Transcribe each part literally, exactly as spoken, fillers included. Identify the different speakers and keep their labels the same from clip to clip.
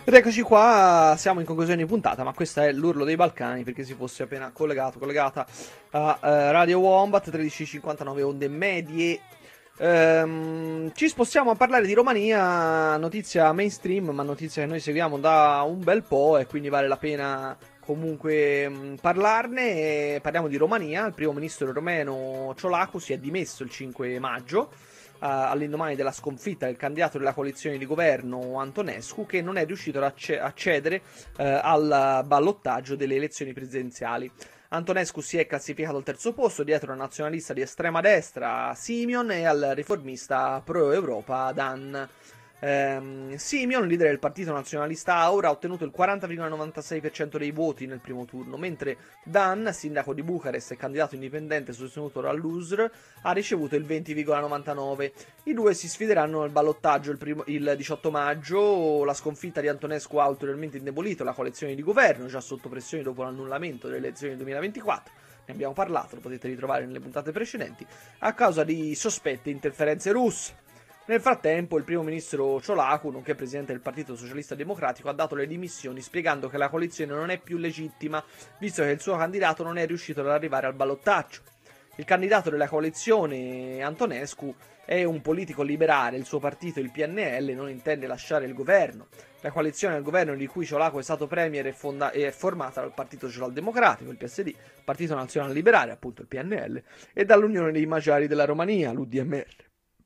Speaker 1: Ed eccoci qua, siamo in conclusione di puntata, ma questo è l'Urlo dei Balcani, perché si fosse appena collegato, collegata a uh, Radio Wombat, tredici cinquantanove onde medie. Um, ci spostiamo a parlare di Romania, notizia mainstream, ma notizia che noi seguiamo da un bel po' e quindi vale la pena comunque mh, parlarne. E parliamo di Romania. Il primo ministro romeno Ciolacu si è dimesso il cinque maggio. Uh, all'indomani della sconfitta del candidato della coalizione di governo Antonescu, che non è riuscito ad acc- accedere uh, al ballottaggio delle elezioni presidenziali. Antonescu si è classificato al terzo posto dietro al nazionalista di estrema destra Simeon e al riformista pro-Europa Dan. Ehm, Simeon, leader del partito nazionalista Aura, ha ottenuto il quaranta virgola novantasei per cento dei voti nel primo turno, mentre Dan, sindaco di Bucarest e candidato indipendente sostenuto dall'U S R, ha ricevuto il venti virgola novantanove per cento. I due si sfideranno nel ballottaggio il, primo, il diciotto maggio. La sconfitta di Antonescu ha ulteriormente indebolito la coalizione di governo, già sotto pressione dopo l'annullamento delle elezioni del duemilaventiquattro. Ne abbiamo parlato, lo potete ritrovare nelle puntate precedenti, a causa di sospette interferenze russe. Nel frattempo, il primo ministro Ciolacu, nonché presidente del Partito Socialista Democratico, ha dato le dimissioni spiegando che la coalizione non è più legittima, visto che il suo candidato non è riuscito ad arrivare al ballottaggio. Il candidato della coalizione, Antonescu, è un politico liberale, il suo partito, il P N L, non intende lasciare il governo. La coalizione al governo di cui Ciolacu è stato premier è, fonda- è formata dal Partito Socialdemocratico, il P S D, Partito Nazionale Liberale, appunto il P N L, e dall'Unione dei Magiari della Romania, l'U D M R.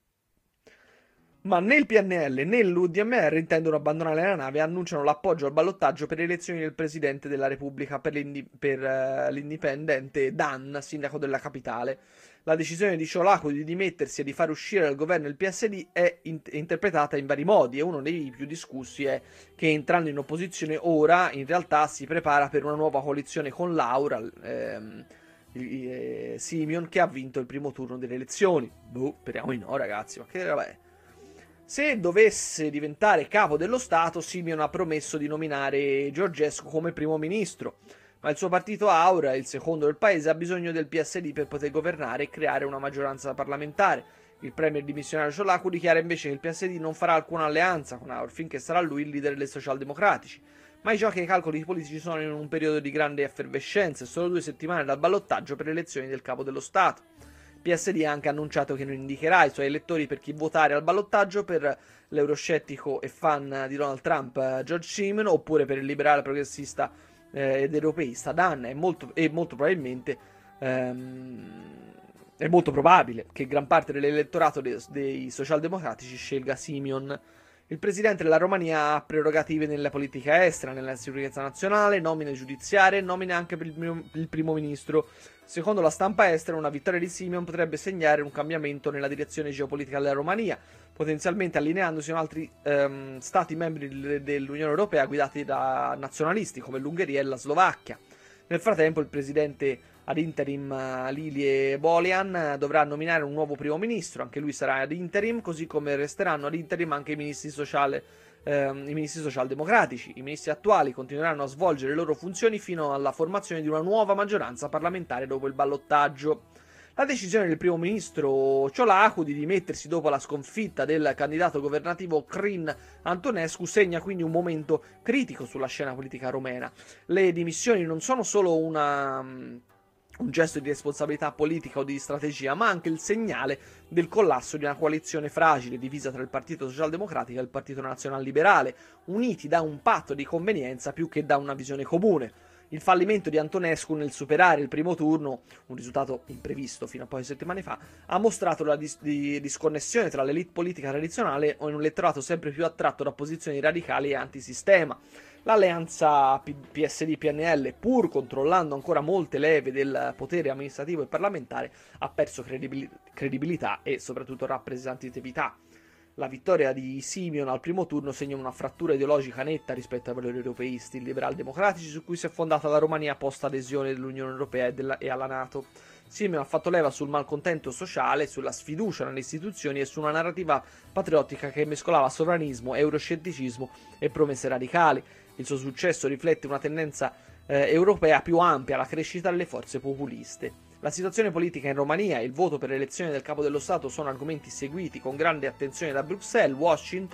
Speaker 1: Ma né il P N L né l'U D M R intendono abbandonare la nave e annunciano l'appoggio al ballottaggio per le elezioni del Presidente della Repubblica per, l'indi- per uh, l'indipendente Dan, sindaco della capitale. La decisione di Ciolacu di dimettersi e di far uscire dal governo il P S D è in- interpretata in vari modi, e uno dei più discussi è che, entrando in opposizione ora, in realtà si prepara per una nuova coalizione con Laura, ehm, eh, Simeon, che ha vinto il primo turno delle elezioni. Boh, speriamo di no, ragazzi, ma che roba è? Se dovesse diventare capo dello Stato, Simeon ha promesso di nominare Georgescu come primo ministro, ma il suo partito Aura, il secondo del paese, ha bisogno del P S D per poter governare e creare una maggioranza parlamentare. Il premier dimissionario Ciolacu dichiara invece che il P S D non farà alcuna alleanza con Aura finché sarà lui il leader dei socialdemocratici. Ma i giochi e i calcoli politici sono in un periodo di grande effervescenza e solo due settimane dal ballottaggio per le elezioni del capo dello Stato. P S D ha anche annunciato che non indicherà i suoi elettori per chi votare al ballottaggio, per l'euroscettico e fan di Donald Trump George Simeon, oppure per il liberale progressista eh, ed europeista Dan. È molto, e molto probabilmente ehm, è molto probabile che gran parte dell'elettorato dei, dei socialdemocratici scelga Simeon. Il presidente della Romania ha prerogative nella politica estera, nella sicurezza nazionale, nomine giudiziarie e nomine anche per il primo, il primo ministro. Secondo la stampa estera, una vittoria di Simeon potrebbe segnare un cambiamento nella direzione geopolitica della Romania, potenzialmente allineandosi con altri ehm, stati membri dell'Unione Europea guidati da nazionalisti come l'Ungheria e la Slovacchia. Nel frattempo, il presidente ad interim Lilie Bolian dovrà nominare un nuovo primo ministro, anche lui sarà ad interim, così come resteranno ad interim anche i ministri sociali. Ehm, i ministri socialdemocratici. I ministri attuali continueranno a svolgere le loro funzioni fino alla formazione di una nuova maggioranza parlamentare dopo il ballottaggio. La decisione del primo ministro Ciolacu di dimettersi dopo la sconfitta del candidato governativo Crin Antonescu segna quindi un momento critico sulla scena politica romena. Le dimissioni non sono solo una un gesto di responsabilità politica o di strategia, ma anche il segnale del collasso di una coalizione fragile, divisa tra il Partito Socialdemocratico e il Partito Nazionale Liberale, uniti da un patto di convenienza più che da una visione comune. Il fallimento di Antonescu nel superare il primo turno, un risultato imprevisto fino a poche settimane fa, ha mostrato la dis- di disconnessione tra l'elite politica tradizionale e un elettorato sempre più attratto da posizioni radicali e antisistema. L'alleanza P S D P N L, pur controllando ancora molte leve del potere amministrativo e parlamentare, ha perso credibil- credibilità e soprattutto rappresentatività. La vittoria di Simeon al primo turno segna una frattura ideologica netta rispetto ai valori europeisti liberal-democratici su cui si è fondata la Romania post adesione dell'Unione Europea e, della, e alla NATO. Simeon ha fatto leva sul malcontento sociale, sulla sfiducia nelle istituzioni e su una narrativa patriottica che mescolava sovranismo, euroscetticismo e promesse radicali. Il suo successo riflette una tendenza eh, europea più ampia alla crescita delle forze populiste. La situazione politica in Romania e il voto per l'elezione del capo dello Stato sono argomenti seguiti con grande attenzione da Bruxelles, Washington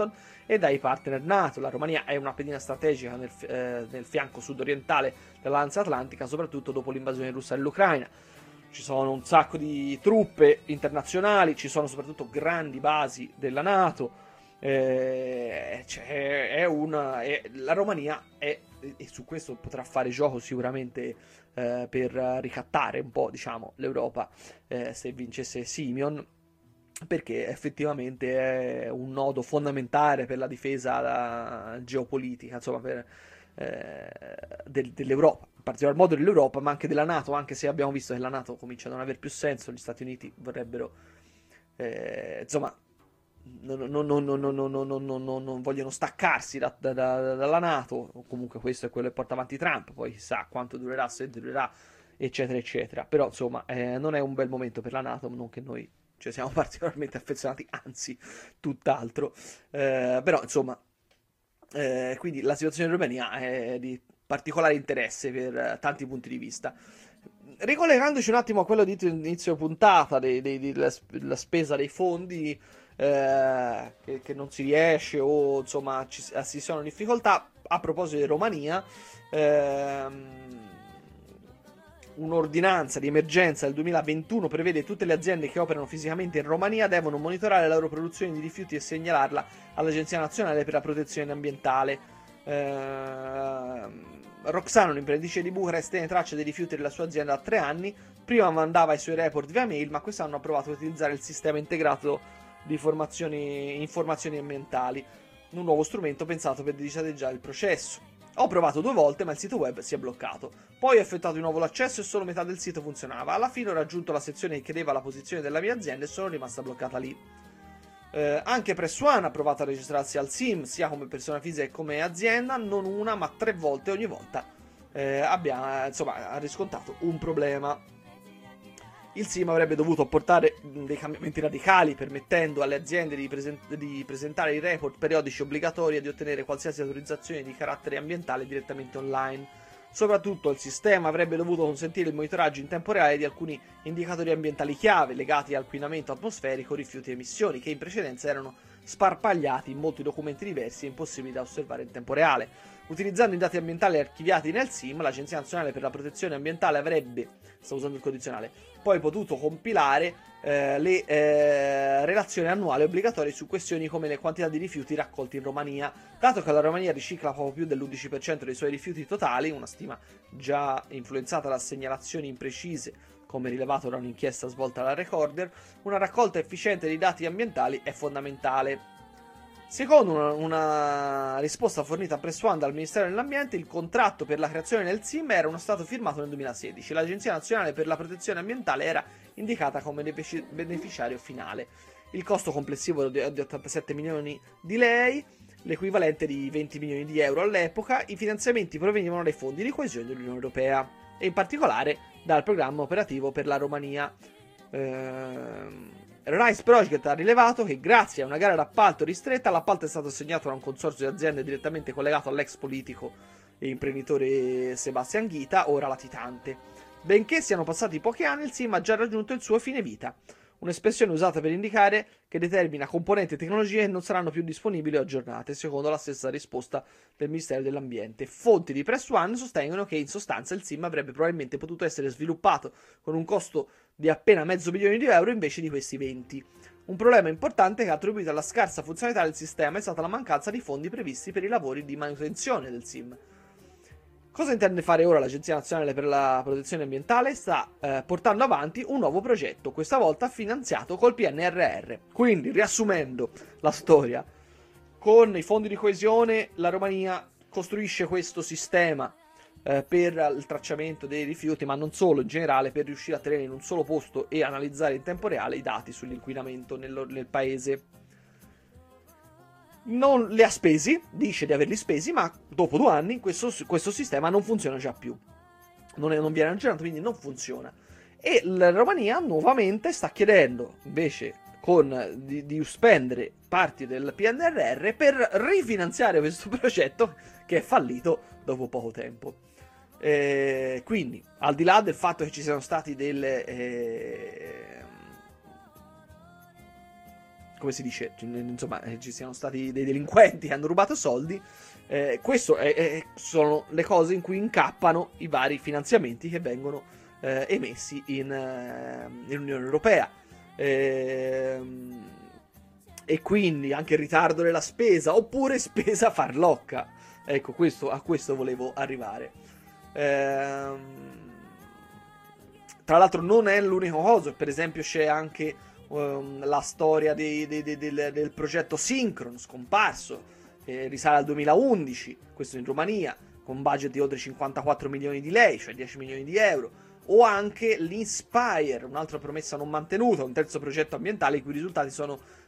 Speaker 1: e dai partner NATO. La Romania è una pedina strategica nel, eh, nel fianco sud-orientale dell'Alleanza Atlantica, soprattutto dopo l'invasione russa dell'Ucraina. Ci sono un sacco di truppe internazionali, ci sono soprattutto grandi basi della NATO. Eh, cioè, è una, è, la Romania è, e su questo potrà fare gioco sicuramente eh, per ricattare un po', diciamo, l'Europa eh, se vincesse Simeon, perché effettivamente è un nodo fondamentale per la difesa la geopolitica, insomma, per, eh, del, dell'Europa, in particolar modo dell'Europa, ma anche della NATO, anche se abbiamo visto che la NATO comincia a non aver più senso, gli Stati Uniti vorrebbero, eh, insomma, non, non, non, non, non, non, non, non, non vogliono staccarsi da, da, da, dalla NATO, o comunque questo è quello che porta avanti Trump, poi chissà quanto durerà, se durerà, eccetera, eccetera. Però, insomma, eh, non è un bel momento per la NATO, non che noi cioè, siamo particolarmente affezionati, anzi, tutt'altro. Eh, però, insomma, eh, quindi la situazione in Romania è di particolare interesse per tanti punti di vista. Ricollegandoci un attimo a quello di inizio puntata, dei, dei, della, della spesa dei fondi, eh, che, che non si riesce o insomma ci, si sono difficoltà, a proposito di Romania, ehm, un'ordinanza di emergenza del duemilaventuno prevede che tutte le aziende che operano fisicamente in Romania devono monitorare la loro produzione di rifiuti e segnalarla all'Agenzia Nazionale per la Protezione Ambientale. Ehm, Roxana, un'imprenditrice di Bucarest, tiene traccia dei rifiuti della sua azienda da tre anni. Prima mandava i suoi report via mail, ma quest'anno ha provato a utilizzare il sistema integrato di informazioni, informazioni ambientali, un nuovo strumento pensato per digitalizzare il processo. Ho provato due volte, ma il sito web si è bloccato. Poi ho effettuato di nuovo l'accesso e solo metà del sito funzionava. Alla fine ho raggiunto la sezione che chiedeva la posizione della mia azienda e sono rimasta bloccata lì. Eh, anche Press One ha provato a registrarsi al S I M, sia come persona fisica che come azienda, non una ma tre volte, ogni volta eh, abbia, insomma, ha riscontrato un problema. Il S I M avrebbe dovuto apportare dei cambiamenti radicali, permettendo alle aziende di, present- di presentare i report periodici obbligatori e di ottenere qualsiasi autorizzazione di carattere ambientale direttamente online. Soprattutto il sistema avrebbe dovuto consentire il monitoraggio in tempo reale di alcuni indicatori ambientali chiave legati al inquinamento atmosferico, rifiuti e emissioni, che in precedenza erano sparpagliati in molti documenti diversi e impossibili da osservare in tempo reale. Utilizzando i dati ambientali archiviati nel S I M, l'Agenzia Nazionale per la Protezione Ambientale avrebbe, sto usando il condizionale, poi potuto compilare eh, le eh, relazioni annuali obbligatorie su questioni come le quantità di rifiuti raccolti in Romania. Dato che la Romania ricicla poco più dell'undici per cento dei suoi rifiuti totali, una stima già influenzata da segnalazioni imprecise, come rilevato da un'inchiesta svolta dalla Recorder, una raccolta efficiente di dati ambientali è fondamentale. Secondo una, una risposta fornita a Press One dal Ministero dell'Ambiente, il contratto per la creazione del S I M era uno stato firmato nel duemilasedici. L'Agenzia Nazionale per la Protezione Ambientale era indicata come beneficiario finale. Il costo complessivo è di ottantasette milioni di lei, l'equivalente di venti milioni di euro all'epoca. I finanziamenti provenivano dai fondi di coesione dell'Unione Europea e in particolare dal programma operativo per la Romania. Ehm... Rice Project ha rilevato che grazie a una gara d'appalto ristretta l'appalto è stato assegnato da un consorzio di aziende direttamente collegato all'ex politico e imprenditore Sebastian Ghita, ora latitante. Benché siano passati pochi anni, il S I M ha già raggiunto il suo fine vita, un'espressione usata per indicare che determina componenti e tecnologie che non saranno più disponibili o aggiornate, secondo la stessa risposta del Ministero dell'Ambiente. Fonti di Press One sostengono che in sostanza il S I M avrebbe probabilmente potuto essere sviluppato con un costo di appena mezzo milione di euro invece di questi venti. Un problema importante che ha attribuito alla scarsa funzionalità del sistema è stata la mancanza di fondi previsti per i lavori di manutenzione del S I M. Cosa intende fare ora l'Agenzia Nazionale per la Protezione Ambientale? Sta eh, portando avanti un nuovo progetto, questa volta finanziato col P N R R. Quindi, riassumendo la storia, con i fondi di coesione la Romania costruisce questo sistema eh, per il tracciamento dei rifiuti, ma non solo, in generale, per riuscire a tenere in un solo posto e analizzare in tempo reale i dati sull'inquinamento nel, nel paese. Non li ha spesi, dice di averli spesi, ma dopo due anni questo, questo sistema non funziona già più. Non, è, non viene aggiornato, quindi non funziona. E la Romania nuovamente sta chiedendo, invece, con, di, di spendere parti del P N R R per rifinanziare questo progetto che è fallito dopo poco tempo. Eh, quindi, al di là del fatto che ci siano stati delle... Eh, come si dice, insomma, ci siano stati dei delinquenti che hanno rubato soldi. Eh, questo è, è, sono le cose in cui incappano i vari finanziamenti che vengono eh, emessi in, eh, in Unione Europea. Eh, e quindi anche il ritardo della spesa, oppure spesa farlocca. Ecco, questo, a questo volevo arrivare. Ehm, tra l'altro non è l'unico coso, per esempio c'è anche um, la storia dei, dei, dei, del, del progetto Synchron, scomparso, che risale al duemilaundici, questo in Romania, con un budget di oltre cinquantaquattro milioni di lei, cioè dieci milioni di euro. O anche l'Inspire, un'altra promessa non mantenuta, un terzo progetto ambientale i cui risultati sono